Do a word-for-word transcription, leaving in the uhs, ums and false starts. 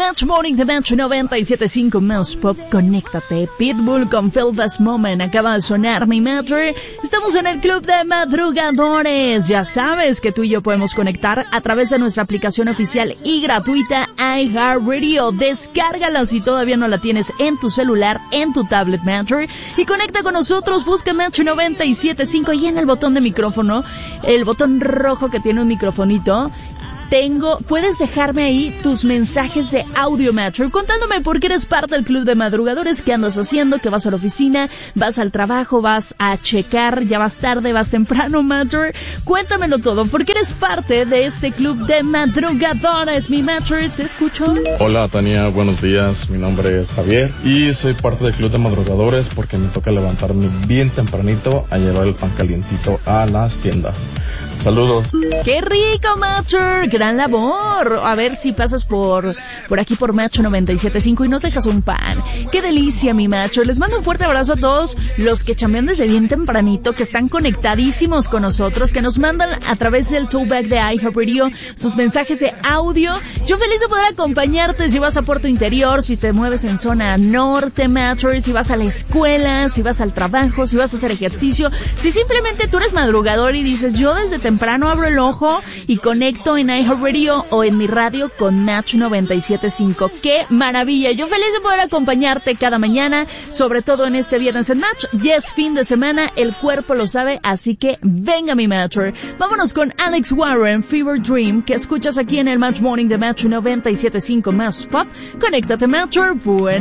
Match Morning de Match noventa y siete punto cinco Más Pop. Conéctate. Pitbull con Feel This Moment acaba de sonar mi Matcher. Estamos en el Club de Madrugadores. Ya sabes que tú y yo podemos conectar a través de nuestra aplicación oficial y gratuita iHeartRadio. Descárgala si todavía no la tienes en tu celular, en tu tablet Matcher, y conecta con nosotros. Busca Match noventa y siete punto cinco y en el botón de micrófono, el botón rojo que tiene un microfonito, Tengo, puedes dejarme ahí tus mensajes de audio Matcher, contándome por qué eres parte del Club de Madrugadores, qué andas haciendo, que vas a la oficina, vas al trabajo, vas a checar, ya vas tarde, vas temprano Matcher. Cuéntamelo todo, porque eres parte de este Club de Madrugadores, mi Matcher, te escucho. Hola Tania, buenos días, mi nombre es Javier y soy parte del Club de Madrugadores porque me toca levantarme bien tempranito a llevar el pan calientito a las tiendas. Saludos. ¡Qué rico, Matcher! ¡Gran labor! A ver si pasas por por aquí por Match noventa y siete punto cinco y nos dejas un pan. ¡Qué delicia, mi Matcher! Les mando un fuerte abrazo a todos los que chambean desde bien tempranito, que están conectadísimos con nosotros, que nos mandan a través del towback de iHeartRadio sus mensajes de audio. Yo feliz de poder acompañarte si vas a Puerto Interior, si te mueves en zona norte, Matcher, si vas a la escuela, si vas al trabajo, si vas a hacer ejercicio, si simplemente tú eres madrugador y dices, yo desde temprano abro el ojo y conecto en iHeartRadio o en mi radio con Match noventa y siete punto cinco. ¡Qué maravilla! Yo feliz de poder acompañarte cada mañana, sobre todo en este viernes en Match. Ya es fin de semana, el cuerpo lo sabe, así que venga mi Matcher. Vámonos con Alex Warren, Fever Dream, que escuchas aquí en el Match Morning de Match noventa y siete punto cinco Más Pop. Conéctate Matcher, bueno.